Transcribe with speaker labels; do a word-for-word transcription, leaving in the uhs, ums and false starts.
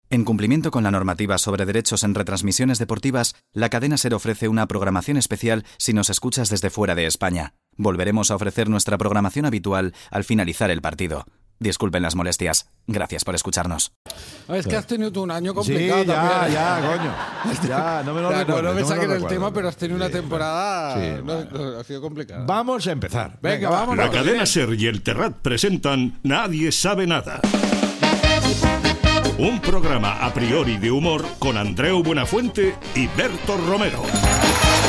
Speaker 1: En cumplimiento con la normativa sobre derechos en retransmisiones deportivas, la cadena SER ofrece una programación especial si nos escuchas desde fuera de España. Volveremos a ofrecer nuestra programación habitual al finalizar el partido. Disculpen las molestias. Gracias por escucharnos.
Speaker 2: Es que has tenido tú un año complicado
Speaker 3: Sí, ya,
Speaker 2: también.
Speaker 3: ya, coño. Ya, no me lo
Speaker 2: Ya,
Speaker 3: recuerdes,
Speaker 2: no, no me
Speaker 3: no
Speaker 2: saquen
Speaker 3: lo
Speaker 2: el
Speaker 3: recuerdes.
Speaker 2: tema, pero has tenido una
Speaker 3: Sí,
Speaker 2: temporada...
Speaker 3: sí,
Speaker 2: no,
Speaker 3: bueno.
Speaker 2: no, ha sido complicada.
Speaker 3: Vamos a empezar.
Speaker 2: Venga, vamos.
Speaker 4: La cadena SER y el Terrat presentan Nadie sabe nada. Un programa a priori de humor con Andreu Buenafuente y Berto Romero.